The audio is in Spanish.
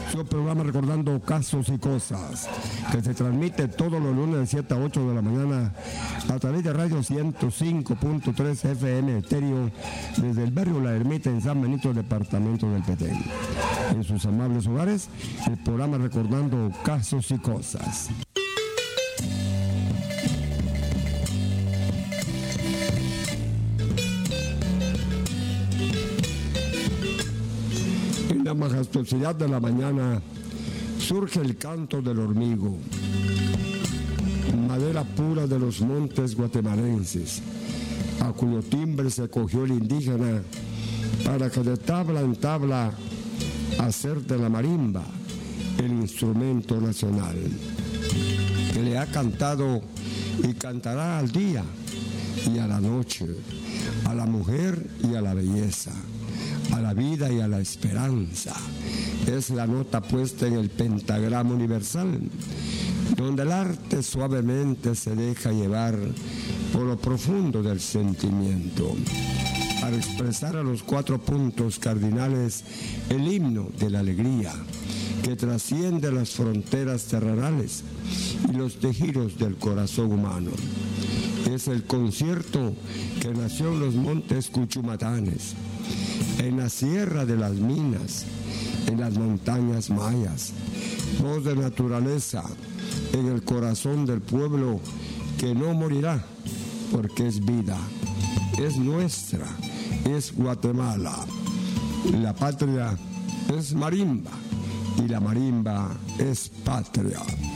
su programa Recordando Casos y Cosas, que se transmite todos los lunes de 7 a 8 de la mañana a través de Radio 105.3 FM Estéreo desde el barrio La Ermita en San Benito, departamento del Petén. En sus amables hogares, el programa Recordando Casos y Cosas. En la majestuosidad de la mañana surge el canto del hormigo, madera pura de los montes guatemalenses, a cuyo timbre se cogió el indígena para que de tabla en tabla hacer de la marimba el instrumento nacional, que le ha cantado y cantará al día y a la noche, a la mujer y a la belleza, a la vida y a la esperanza. Es la nota puesta en el pentagrama universal, donde el arte suavemente se deja llevar por lo profundo del sentimiento, para expresar a los 4 puntos cardinales el himno de la alegría, que trasciende las fronteras terrenales y los tejidos del corazón humano. Es el concierto que nació en los montes Cuchumatanes, en la Sierra de las Minas, en las montañas mayas, voz de naturaleza en el corazón del pueblo que no morirá, porque es vida, es nuestra, es Guatemala. La patria es marimba y la marimba es patria.